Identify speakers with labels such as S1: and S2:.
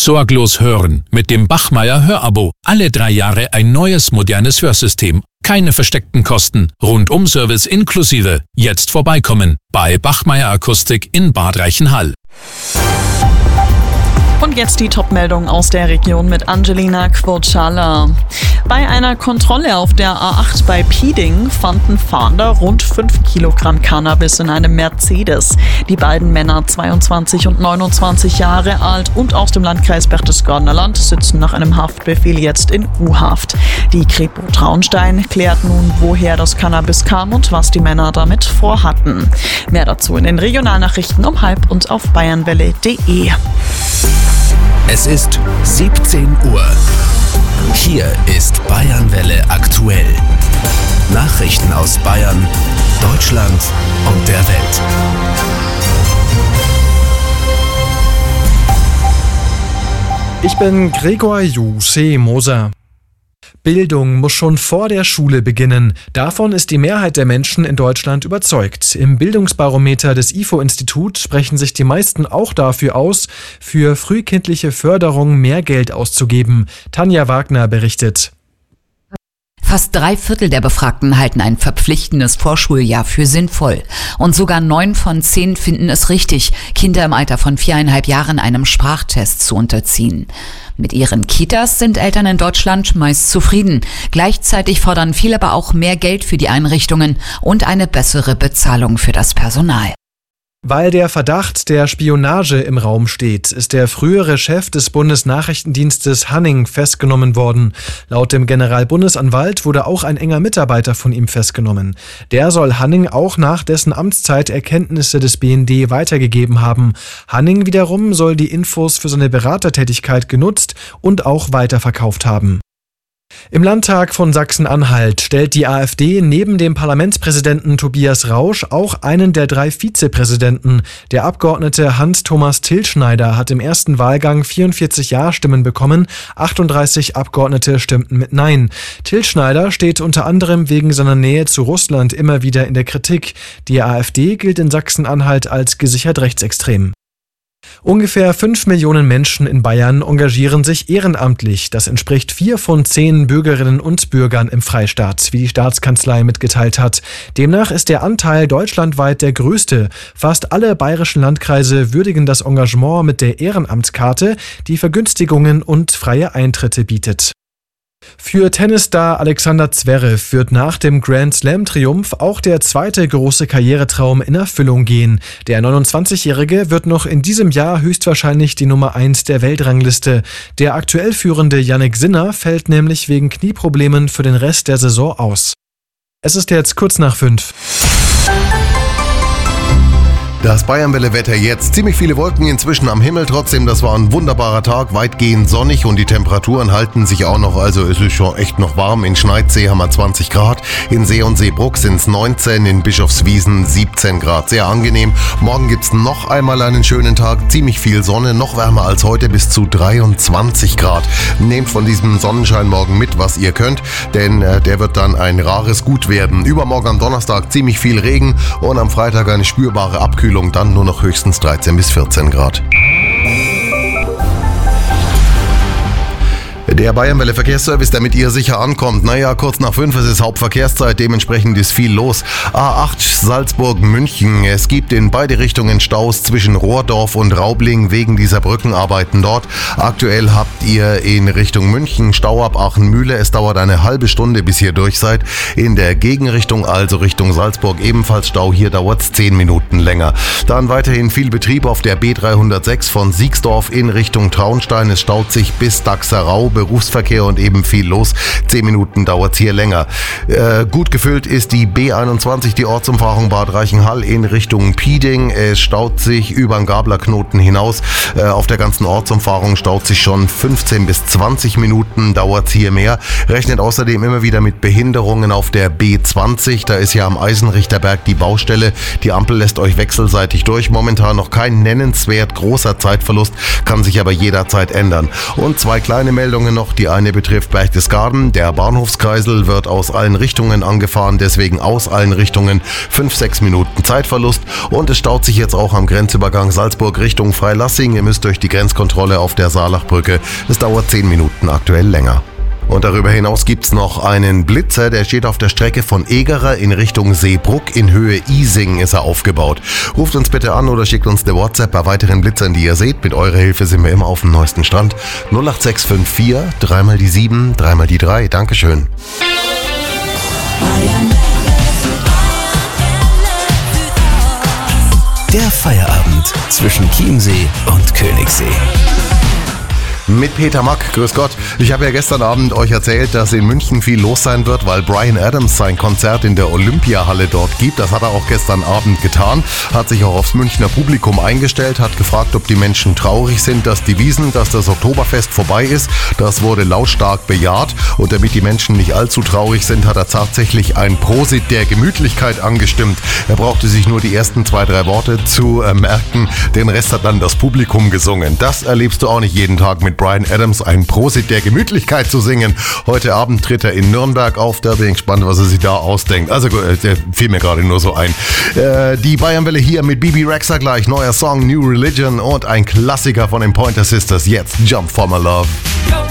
S1: Sorglos hören mit dem Bachmeier Hörabo. Alle 3 Jahre ein neues, modernes Hörsystem. Keine versteckten Kosten. Rundum-Service inklusive. Jetzt vorbeikommen bei Bachmeier Akustik in Bad Reichenhall.
S2: Und jetzt die Top-Meldung aus der Region mit Angelina Quocala. Bei einer Kontrolle auf der A8 bei Pieding fanden Fahnder rund 5 Kilogramm Cannabis in einem Mercedes. Die beiden Männer, 22 und 29 Jahre alt und aus dem Landkreis Berchtesgadener Land, sitzen nach einem Haftbefehl jetzt in U-Haft. Die Kripo Traunstein klärt nun, woher das Cannabis kam und was die Männer damit vorhatten. Mehr dazu in den Regionalnachrichten um 12:30 und auf bayernwelle.de.
S3: Es ist 17 Uhr. Hier ist Bayernwelle aktuell. Nachrichten aus Bayern, Deutschland und der Welt.
S4: Ich bin Gregor Moser. Bildung muss schon vor der Schule beginnen. Davon ist die Mehrheit der Menschen in Deutschland überzeugt. Im Bildungsbarometer des IFO-Institut sprechen sich die meisten auch dafür aus, für frühkindliche Förderung mehr Geld auszugeben. Tanja Wagner berichtet.
S5: Fast 3/4 der Befragten halten ein verpflichtendes Vorschuljahr für sinnvoll. Und sogar 9 von 10 finden es richtig, Kinder im Alter von 4,5 Jahren einem Sprachtest zu unterziehen. Mit ihren Kitas sind Eltern in Deutschland meist zufrieden. Gleichzeitig fordern viele aber auch mehr Geld für die Einrichtungen und eine bessere Bezahlung für das Personal.
S4: Weil der Verdacht der Spionage im Raum steht, ist der frühere Chef des Bundesnachrichtendienstes Hanning festgenommen worden. Laut dem Generalbundesanwalt wurde auch ein enger Mitarbeiter von ihm festgenommen. Der soll Hanning auch nach dessen Amtszeit Erkenntnisse des BND weitergegeben haben. Hanning wiederum soll die Infos für seine Beratertätigkeit genutzt und auch weiterverkauft haben. Im Landtag von Sachsen-Anhalt stellt die AfD neben dem Parlamentspräsidenten Tobias Rausch auch einen der 3 Vizepräsidenten. Der Abgeordnete Hans-Thomas Tilschneider hat im ersten Wahlgang 44 Ja-Stimmen bekommen, 38 Abgeordnete stimmten mit Nein. Tilschneider steht unter anderem wegen seiner Nähe zu Russland immer wieder in der Kritik. Die AfD gilt in Sachsen-Anhalt als gesichert rechtsextrem. Ungefähr 5 Millionen Menschen in Bayern engagieren sich ehrenamtlich. Das entspricht 4 von 10 Bürgerinnen und Bürgern im Freistaat, wie die Staatskanzlei mitgeteilt hat. Demnach ist der Anteil deutschlandweit der größte. Fast alle bayerischen Landkreise würdigen das Engagement mit der Ehrenamtskarte, die Vergünstigungen und freie Eintritte bietet. Für Tennisstar Alexander Zverev wird nach dem Grand-Slam-Triumph auch der zweite große Karrieretraum in Erfüllung gehen. Der 29-Jährige wird noch in diesem Jahr höchstwahrscheinlich die Nummer 1 der Weltrangliste. Der aktuell führende Jannik Sinner fällt nämlich wegen Knieproblemen für den Rest der Saison aus. Es ist jetzt kurz nach 5.
S6: Das Bayernwelle-Wetter jetzt. Ziemlich viele Wolken inzwischen am Himmel. Trotzdem, das war ein wunderbarer Tag, weitgehend sonnig und die Temperaturen halten sich auch noch. Also es ist schon echt noch warm. In Schneidsee haben wir 20 Grad. In See und Seebruck sind es 19. In Bischofswiesen 17 Grad. Sehr angenehm. Morgen gibt es noch einmal einen schönen Tag. Ziemlich viel Sonne. Noch wärmer als heute, bis zu 23 Grad. Nehmt von diesem Sonnenschein morgen mit, was ihr könnt. Denn der wird dann ein rares Gut werden. Übermorgen am Donnerstag ziemlich viel Regen und am Freitag eine spürbare Abkühlung. Dann nur noch höchstens 13 bis 14 Grad. Der Bayernwelle Verkehrsservice, damit ihr sicher ankommt. Naja, kurz nach 5 ist Hauptverkehrszeit, dementsprechend ist viel los. A8 Salzburg-München. Es gibt in beide Richtungen Staus zwischen Rohrdorf und Raubling wegen dieser Brückenarbeiten dort. Aktuell habt ihr in Richtung München Stau ab Aachen-Mühle. Es dauert eine halbe Stunde, bis ihr durch seid. In der Gegenrichtung, also Richtung Salzburg, ebenfalls Stau. Hier dauert es 10 Minuten länger. Dann weiterhin viel Betrieb auf der B306 von Siegsdorf in Richtung Traunstein. Es staut sich bis Dachserau. Berufsverkehr und eben viel los. 10 Minuten dauert es hier länger. Gut gefüllt ist die B21, die Ortsumfahrung Bad Reichenhall in Richtung Pieding. Es staut sich über den Gablerknoten hinaus. Auf der ganzen Ortsumfahrung staut sich schon 15 bis 20 Minuten, dauert es hier mehr. Rechnet außerdem immer wieder mit Behinderungen auf der B20. Da ist ja am Eisenrichterberg die Baustelle. Die Ampel lässt euch wechselseitig durch. Momentan noch kein nennenswert großer Zeitverlust, kann sich aber jederzeit ändern. Und 2 kleine Meldungen noch. Die eine betrifft Berchtesgaden. Der Bahnhofskreisel wird aus allen Richtungen angefahren, deswegen aus allen Richtungen 5-6 Minuten Zeitverlust. Und es staut sich jetzt auch am Grenzübergang Salzburg Richtung Freilassing. Ihr müsst durch die Grenzkontrolle auf der Saalachbrücke. Es dauert 10 Minuten aktuell länger. Und darüber hinaus gibt's noch einen Blitzer, der steht auf der Strecke von Egerer in Richtung Seebruck. In Höhe Ising ist er aufgebaut. Ruft uns bitte an oder schickt uns eine WhatsApp bei weiteren Blitzern, die ihr seht. Mit eurer Hilfe sind wir immer auf dem neuesten Stand. 08654 3 die 7, 3 die 3. Dankeschön.
S3: Der Feierabend zwischen Chiemsee und Königssee.
S6: Mit Peter Mack, grüß Gott. Ich habe ja gestern Abend euch erzählt, dass in München viel los sein wird, weil Bryan Adams sein Konzert in der Olympiahalle dort gibt. Das hat er auch gestern Abend getan, hat sich auch aufs Münchner Publikum eingestellt, hat gefragt, ob die Menschen traurig sind, dass die Wiesn, dass das Oktoberfest vorbei ist. Das wurde lautstark bejaht und damit die Menschen nicht allzu traurig sind, hat er tatsächlich ein Prosit der Gemütlichkeit angestimmt. Er brauchte sich nur die ersten 2-3 Worte zu merken, den Rest hat dann das Publikum gesungen. Das erlebst du auch nicht jeden Tag mit Bryan Adams, ein Prosit der Gemütlichkeit zu singen. Heute Abend tritt er in Nürnberg auf, da bin ich gespannt, was er sich da ausdenkt. Also der fiel mir gerade nur so ein. Die Bayernwelle hier mit Bibi Rexha gleich, neuer Song New Religion und ein Klassiker von den Pointer Sisters, jetzt Jump for My Love.